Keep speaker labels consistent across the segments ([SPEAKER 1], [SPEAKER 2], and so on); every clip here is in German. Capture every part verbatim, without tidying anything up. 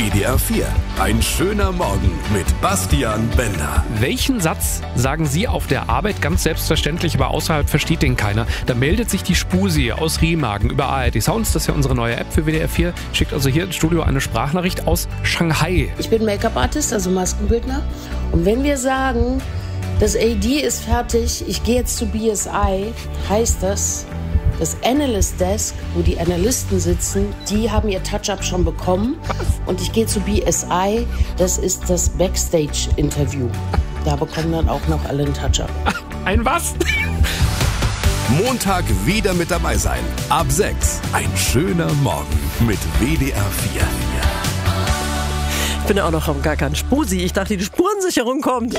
[SPEAKER 1] W D R vier. Ein schöner Morgen mit Bastian Bender.
[SPEAKER 2] Welchen Satz sagen Sie auf der Arbeit ganz selbstverständlich, aber außerhalb versteht den keiner? Da meldet sich die Spusi aus Remagen über A R D Sounds, das ist ja unsere neue App für W D R vier, schickt also hier ins Studio eine Sprachnachricht aus Shanghai.
[SPEAKER 3] Ich bin Make-up-Artist, also Maskenbildner. Und wenn wir sagen, das A D ist fertig, ich gehe jetzt zu B S I, heißt das, das Analyst Desk, wo die Analysten sitzen, die haben ihr Touch-Up schon bekommen. Und ich gehe zu B S I, das ist das Backstage-Interview. Da bekommen dann auch noch alle einen Touch-Up.
[SPEAKER 2] Ein was?
[SPEAKER 1] Montag wieder mit dabei sein. Ab sechs. Ein schöner Morgen mit W D R vier.
[SPEAKER 4] Ich bin ja auch noch auf gar kein Spusi. Ich dachte, die Spurensicherung kommt.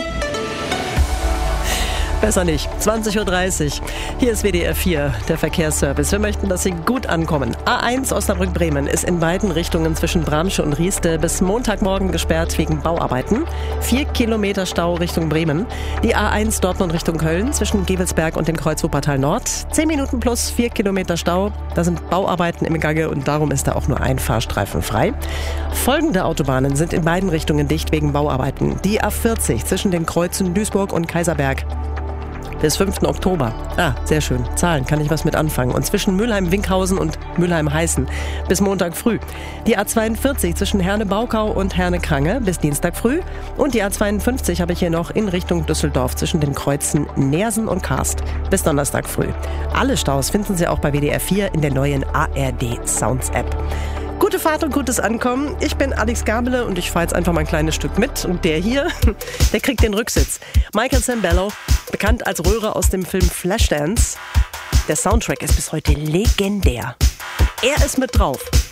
[SPEAKER 4] Besser nicht. zwanzig Uhr dreißig. Hier ist W D R vier, der Verkehrsservice. Wir möchten, dass Sie gut ankommen. A eins Osnabrück-Bremen ist in beiden Richtungen zwischen Bramsche und Rieste bis Montagmorgen gesperrt wegen Bauarbeiten. Vier Kilometer Stau Richtung Bremen. Die A eins Dortmund Richtung Köln zwischen Gevelsberg und dem Kreuz Wuppertal Nord. Zehn Minuten plus vier Kilometer Stau. Da sind Bauarbeiten im Gange und darum ist da auch nur ein Fahrstreifen frei. Folgende Autobahnen sind in beiden Richtungen dicht wegen Bauarbeiten. Die A vierzig zwischen den Kreuzen Duisburg und Kaiserberg. Bis fünften Oktober. Ah, sehr schön. Zahlen, kann ich was mit anfangen. Und zwischen Mülheim-Winkhausen und Mülheim-Heißen bis Montag früh. Die A zweiundvierzig zwischen Herne-Baukau und Herne-Krange bis Dienstag früh. Und die A zweiundfünfzig habe ich hier noch in Richtung Düsseldorf zwischen den Kreuzen Neersen und Karst bis Donnerstag früh. Alle Staus finden Sie auch bei W D R vier in der neuen A R D Sounds App. Gute Fahrt und gutes Ankommen. Ich bin Alex Gabele und ich fahre jetzt einfach mal ein kleines Stück mit. Und der hier, der kriegt den Rücksitz. Michael Sembello, bekannt als Röhre aus dem Film Flashdance. Der Soundtrack ist bis heute legendär. Und er ist mit drauf.